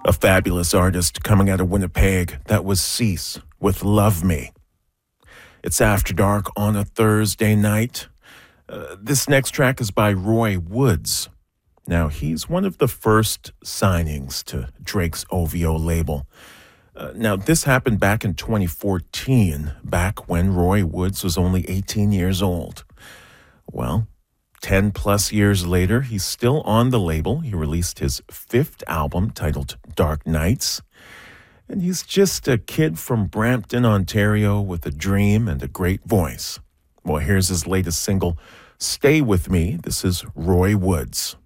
A fabulous artist coming out of Winnipeg. That was Cease with Love Me. It's After Dark on a Thursday night. This next track is by Roy Woods. Now, he's one of the first signings to Drake's OVO label. Now, this happened back in 2014, back when Roy Woods was only 18 years old. Well, 10 plus years later, he's still on the label. He released his fifth album titled Dark Nights. And he's just a kid from Brampton, Ontario with a dream and a great voice. Well, here's his latest single, Stay With Me. This is Roy Woods.